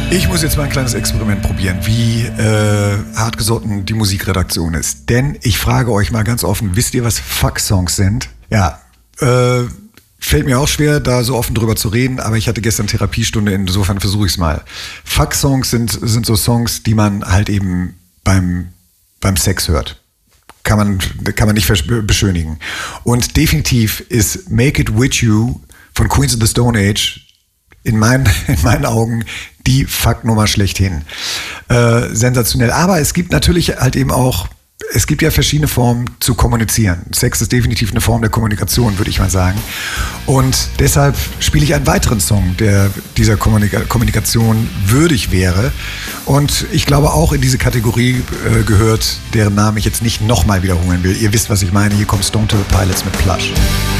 Ich muss jetzt mal ein kleines Experiment probieren, wie hartgesotten die Musikredaktion ist. Denn ich frage euch mal ganz offen, wisst ihr, was Fuck-Songs sind? Ja, fällt mir auch schwer, da so offen drüber zu reden, aber ich hatte gestern Therapiestunde, insofern versuche ich es mal. Fuck-Songs sind so Songs, die man halt eben beim Sex hört. Kann man nicht beschönigen. Und definitiv ist Make It With You von Queens of the Stone Age in meinen Augen die Fuck-Nummer schlechthin. Sensationell. Aber es gibt natürlich halt eben auch, es gibt ja verschiedene Formen zu kommunizieren. Sex ist definitiv eine Form der Kommunikation, würde ich mal sagen. Und deshalb spiele ich einen weiteren Song, der dieser Kommunikation würdig wäre. Und ich glaube auch in diese Kategorie gehört, deren Namen ich jetzt nicht nochmal wiederholen will. Ihr wisst, was ich meine. Hier kommt Stone Temple Pilots mit Plush.